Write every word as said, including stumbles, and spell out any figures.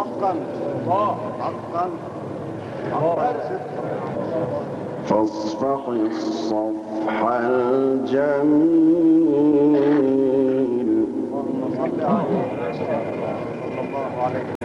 حقا حقا حقا فاصفح الصفح الجميل. اللهم صل عليه. صلى الله عليه